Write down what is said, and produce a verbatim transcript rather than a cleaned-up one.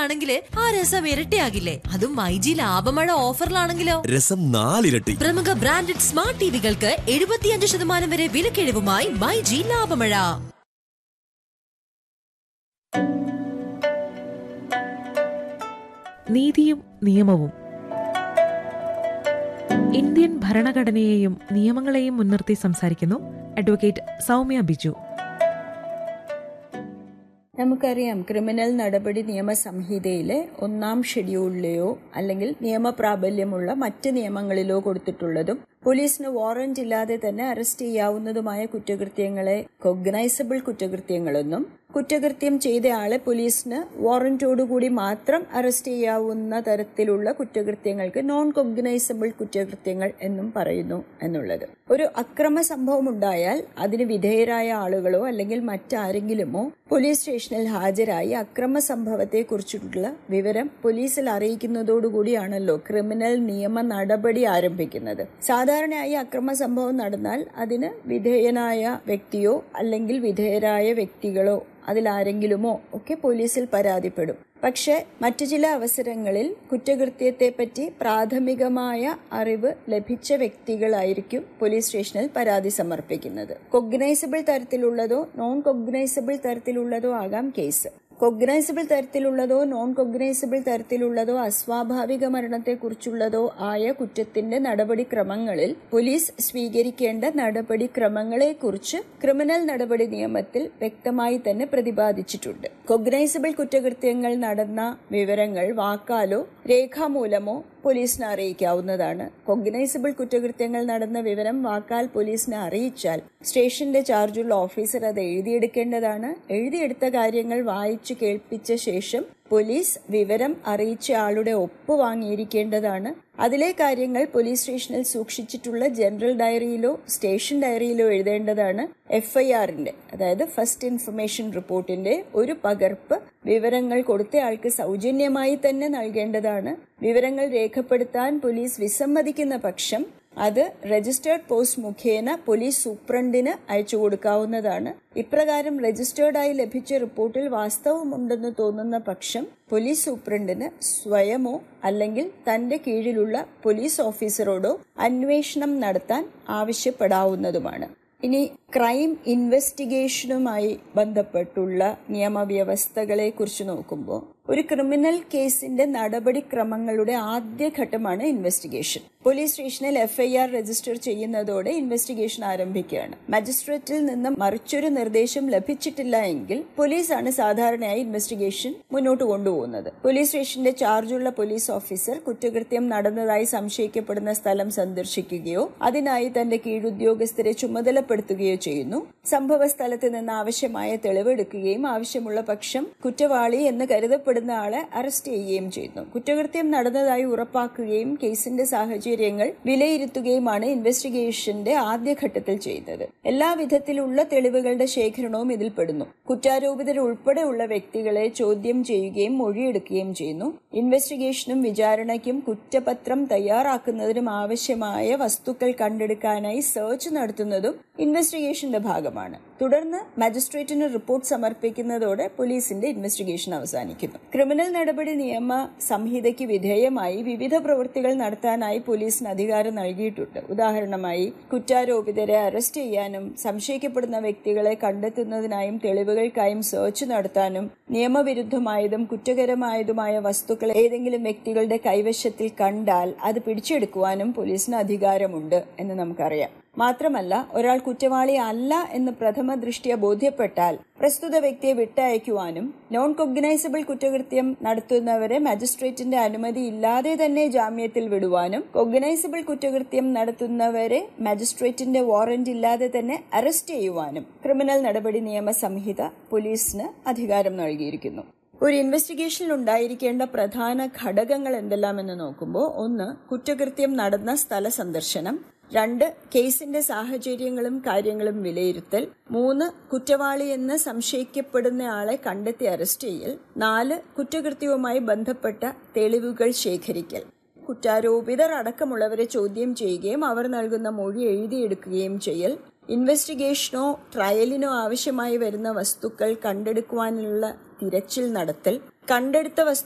ആണെങ്കിൽ ആ രസം ഇരട്ടിയാകില്ലേ? അതും മൈജി ലാഭമഴ ഓഫറിലാണെങ്കിലോ രസം നാലിരട്ടി. പ്രമുഖ ബ്രാൻഡഡ് സ്മാർട്ട് ടിവികൾക്ക് എഴുപത്തിയഞ്ച് ശതമാനം വരെ വിലക്കിഴിവുമായി മൈജി ലാഭമഴ. നീതിയും നിയമവും. ഇന്ത്യൻ ഭരണഘടനയെയും നിയമങ്ങളെയും മുൻനിർത്തി സംസാരിക്കുന്നു അഡ്വക്കേറ്റ് സൗമ്യ ബിജു. നമുക്കറിയാം, ക്രിമിനൽ നടപടി നിയമ സംഹിതയിലെ ഒന്നാം ഷെഡ്യൂളിലെയോ അല്ലെങ്കിൽ നിയമപ്രാബല്യമുള്ള മറ്റ് നിയമങ്ങളിലോ കൊടുത്തിട്ടുള്ളതും പോലീസിന് വാറന്റ് ഇല്ലാതെ തന്നെ അറസ്റ്റ് ചെയ്യാവുന്നതുമായ കുറ്റകൃത്യങ്ങളെ കൊഗ്നൈസബിൾ കുറ്റകൃത്യങ്ങളെന്നും കുറ്റകൃത്യം ചെയ്ത ആളെ പോലീസിന് വാറന്റോടുകൂടി മാത്രം അറസ്റ്റ് ചെയ്യാവുന്ന തരത്തിലുള്ള കുറ്റകൃത്യങ്ങൾക്ക് നോൺ കൊഗ്നൈസബിൾ കുറ്റകൃത്യങ്ങൾ എന്നും പറയുന്നു എന്നുള്ളത്. ഒരു അക്രമ സംഭവം ഉണ്ടായാൽ അതിന് വിധേയരായ ആളുകളോ അല്ലെങ്കിൽ മറ്റാരെങ്കിലുമോ പോലീസ് സ്റ്റേഷനിൽ ഹാജരായി അക്രമ സംഭവത്തെ കുറിച്ചിട്ടുള്ള വിവരം പോലീസിൽ അറിയിക്കുന്നതോടുകൂടിയാണല്ലോ ക്രിമിനൽ നിയമ നടപടി ആരംഭിക്കുന്നത്. സാധാരണയായി അക്രമ സംഭവം നടന്നാൽ അതിന് വിധേയനായ വ്യക്തിയോ അല്ലെങ്കിൽ വിധേയരായ വ്യക്തികളോ അതിലാരെങ്കിലുമോ ഒക്കെ പോലീസിൽ പരാതിപ്പെടും. പക്ഷെ മറ്റു ചില അവസരങ്ങളിൽ കുറ്റകൃത്യത്തെപ്പറ്റി പ്രാഥമികമായ അറിവ് ലഭിച്ച വ്യക്തികളായിരിക്കും പോലീസ് സ്റ്റേഷനിൽ പരാതി സമർപ്പിക്കുന്നത്. കൊഗ്നൈസബിൾ തരത്തിലുള്ളതോ നോൺ കൊഗ്നൈസബിൾ തരത്തിലുള്ളതോ ആകാം കേസ്. കൊഗ്നൈസബിൾ തരത്തിലുള്ളതോ നോൺ കൊഗ്നൈസബിൾ തരത്തിലുള്ളതോ അസ്വാഭാവിക മരണത്തെക്കുറിച്ചുള്ളതോ ആയ കുറ്റത്തിന്റെ നടപടിക്രമങ്ങളിൽ പോലീസ് സ്വീകരിക്കേണ്ട നടപടിക്രമങ്ങളെക്കുറിച്ച് ക്രിമിനൽ നടപടി നിയമത്തിൽ വ്യക്തമായി തന്നെ പ്രതിപാദിച്ചിട്ടുണ്ട്. കൊഗ്നൈസബിൾ കുറ്റകൃത്യങ്ങൾ നടന്ന വിവരങ്ങൾ വാക്കാലോ രേഖാമൂലമോ പോലീസിനെ അറിയിക്കാവുന്നതാണ്. കൊഗ്നൈസബിൾ കുറ്റകൃത്യങ്ങൾ നടന്ന വിവരം വാക്കാൽ പോലീസിനെ അറിയിച്ചാൽ സ്റ്റേഷന്റെ ചാർജുള്ള ഓഫീസർ അത് എഴുതിയെടുക്കേണ്ടതാണ്. എഴുതിയെടുത്ത കാര്യങ്ങൾ വായിച്ചു കേൾപ്പിച്ച ശേഷം പോലീസ് വിവരം അറിയിച്ച ആളുടെ ഒപ്പ് വാങ്ങിയിരിക്കേണ്ടതാണ്. അതിലെ കാര്യങ്ങൾ പോലീസ് സ്റ്റേഷനിൽ സൂക്ഷിച്ചിട്ടുള്ള ജനറൽ ഡയറിയിലോ സ്റ്റേഷൻ ഡയറിയിലോ എഴുതേണ്ടതാണ്. എഫ് ഐ ആറിന്റെ അതായത് ഫസ്റ്റ് ഇൻഫർമേഷൻ റിപ്പോർട്ടിന്റെ ഒരു പകർപ്പ് വിവരങ്ങൾ കൊടുത്തയാൾക്ക് സൗജന്യമായി തന്നെ നൽകേണ്ടതാണ്. വിവരങ്ങൾ രേഖപ്പെടുത്താൻ പോലീസ് വിസമ്മതിക്കുന്ന പക്ഷം അത് രജിസ്റ്റേർഡ് പോസ്റ്റ് മുഖേന പോലീസ് സൂപ്രണ്ടിന് അയച്ചു കൊടുക്കാവുന്നതാണ്. ഇപ്രകാരം രജിസ്റ്റേർഡായി ലഭിച്ച റിപ്പോർട്ടിൽ വാസ്തവമുണ്ടെന്ന് തോന്നുന്ന പക്ഷം പോലീസ് സൂപ്രണ്ടിന് സ്വയമോ അല്ലെങ്കിൽ തന്റെ കീഴിലുള്ള പോലീസ് ഓഫീസറോടോ അന്വേഷണം നടത്താൻ ആവശ്യപ്പെടാവുന്നതുമാണ്. ഇനി ക്രൈം ഇൻവെസ്റ്റിഗേഷനുമായി ബന്ധപ്പെട്ടുള്ള നിയമവ്യവസ്ഥകളെ കുറിച്ച് നോക്കുമ്പോൾ ഒരു ക്രിമിനൽ കേസിന്റെ നടപടിക്രമങ്ങളുടെ ആദ്യഘട്ടമാണ് ഇൻവെസ്റ്റിഗേഷൻ. പോലീസ് സ്റ്റേഷനിൽ എഫ് ഐ ആർ രജിസ്റ്റർ ചെയ്യുന്നതോടെ ഇൻവെസ്റ്റിഗേഷൻ ആരംഭിക്കുകയാണ്. മജിസ്ട്രേറ്റിൽ നിന്ന് മറിച്ചൊരു നിർദ്ദേശം ലഭിച്ചിട്ടില്ല എങ്കിൽ പോലീസാണ് സാധാരണയായി ഇൻവെസ്റ്റിഗേഷൻ മുന്നോട്ട് കൊണ്ടുപോകുന്നത്. പോലീസ് സ്റ്റേഷന്റെ ചാർജുള്ള പോലീസ് ഓഫീസർ കുറ്റകൃത്യം നടന്നതായി സംശയിക്കപ്പെടുന്ന സ്ഥലം സന്ദർശിക്കുകയോ അതിനായി തന്റെ കീഴുദ്യോഗസ്ഥരെ ചുമതലപ്പെടുത്തുകയോ ചെയ്യുന്നു. സംഭവ സ്ഥലത്ത് നിന്ന് ആവശ്യമായ തെളിവെടുക്കുകയും ആവശ്യമുള്ള പക്ഷം കുറ്റവാളി എന്ന് കരുതപ്പെടുന്ന ആളെ അറസ്റ്റ് ചെയ്യുകയും ചെയ്യുന്നു. കുറ്റകൃത്യം നടന്നതായി ഉറപ്പാക്കുകയും കേസിന്റെ സാഹചര്യങ്ങൾ വിലയിരുത്തുകയുമാണ് ഇൻവെസ്റ്റിഗേഷന്റെ ആദ്യഘട്ടത്തിൽ ചെയ്യുന്നത്. എല്ലാ വിധത്തിലുള്ള തെളിവുകളുടെ ശേഖരണവും ഇതിൽപ്പെടുന്നു. കുറ്റാരോപിതർ ഉൾപ്പെടെയുള്ള വ്യക്തികളെ ചോദ്യം ചെയ്യുകയും മൊഴിയെടുക്കുകയും ചെയ്യുന്നു. ഇൻവെസ്റ്റിഗേഷനും വിചാരണയ്ക്കും കുറ്റപത്രം തയ്യാറാക്കുന്നതിനും ആവശ്യമായ വസ്തുക്കൾ കണ്ടെടുക്കാനായി സെർച്ച് നടത്തുന്നതും ഇൻവെസ്റ്റിഗേഷന്റെ ഭാഗമാണ്. തുടർന്ന് മജിസ്ട്രേറ്റിന് റിപ്പോർട്ട് സമർപ്പിക്കുന്നതോടെ പോലീസിന്റെ ഇൻവെസ്റ്റിഗേഷൻ അവസാനിക്കുന്നു. ക്രിമിനൽ നടപടി നിയമ സംഹിതയ്ക്ക് വിധേയമായി വിവിധ പ്രവൃത്തികൾ നടത്താനായി പോലീസിന് അധികാരം നൽകിയിട്ടുണ്ട്. ഉദാഹരണമായി കുറ്റാരോപിതരെ അറസ്റ്റ് ചെയ്യാനും സംശയിക്കപ്പെടുന്ന വ്യക്തികളെ കണ്ടെത്തുന്നതിനായും തെളിവുകൾക്കായും സെർച്ച് നടത്താനും നിയമവിരുദ്ധമായതും കുറ്റകരമായതുമായ വസ്തുക്കൾ ഏതെങ്കിലും വ്യക്തികളുടെ കൈവശത്തിൽ കണ്ടാൽ അത് പിടിച്ചെടുക്കുവാനും പോലീസിന് അധികാരമുണ്ട് എന്ന് നമുക്കറിയാം. മാത്രമല്ല, ഒരാൾ കുറ്റവാളി അല്ല എന്ന് പ്രഥമ ദൃഷ്ട്യാ ബോധ്യപ്പെട്ടാൽ പ്രസ്തുത വ്യക്തിയെ വിട്ടയക്കുവാനും നോൺ കൊഗ്നൈസബിൾ കുറ്റകൃത്യം നടത്തുന്നവരെ മജിസ്ട്രേറ്റിന്റെ അനുമതി ഇല്ലാതെ തന്നെ ജാമ്യത്തിൽ വിടുവാനും കൊഗ്നൈസബിൾ കുറ്റകൃത്യം നടത്തുന്നവരെ മജിസ്ട്രേറ്റിന്റെ വാറന്റ് ഇല്ലാതെ തന്നെ അറസ്റ്റ് ചെയ്യുവാനും ക്രിമിനൽ നടപടി നിയമ സംഹിത പോലീസിന് അധികാരം നൽകിയിരിക്കുന്നു. ഒരു ഇൻവെസ്റ്റിഗേഷനിൽ ഉണ്ടായിരിക്കേണ്ട പ്രധാന ഘടകങ്ങൾ എന്തെല്ലാമെന്ന് നോക്കുമ്പോൾ, ഒന്ന്, കുറ്റകൃത്യം നടന്ന സ്ഥല സന്ദർശനം. രണ്ട്, കേസിന്റെ സാഹചര്യങ്ങളും കാര്യങ്ങളും വിലയിരുത്തൽ. മൂന്ന്, കുറ്റവാളിയെന്ന് സംശയിക്കപ്പെടുന്ന ആളെ കണ്ടെത്തി അറസ്റ്റ് ചെയ്യൽ. നാല്, കുറ്റകൃത്യവുമായി ബന്ധപ്പെട്ട തെളിവുകൾ ശേഖരിക്കൽ. കുറ്റാരോപിതർ അടക്കമുള്ളവരെ ചോദ്യം ചെയ്യുകയും അവർ നൽകുന്ന മൊഴി എഴുതിയെടുക്കുകയും ചെയ്യൽ. ഇൻവെസ്റ്റിഗേഷനോ ട്രയലിനോ ആവശ്യമായി വരുന്ന വസ്തുക്കൾ കണ്ടെടുക്കുവാനുള്ള തിരച്ചിൽ നടത്തൽ. കണ്ടെടുത്ത